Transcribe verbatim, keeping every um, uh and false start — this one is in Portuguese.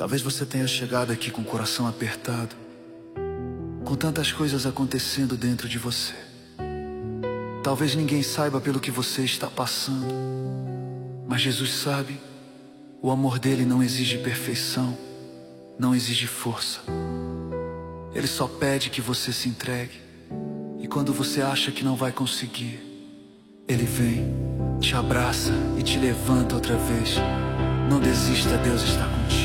Talvez você tenha chegado aqui com o coração apertado, com tantas coisas acontecendo dentro de você. Talvez ninguém saiba pelo que você está passando, mas Jesus sabe. O amor dele não exige perfeição, não exige força. Ele só pede que você se entregue. E quando você acha que não vai conseguir, Ele vem, te abraça e te levanta outra vez. Não desista, Deus está contigo.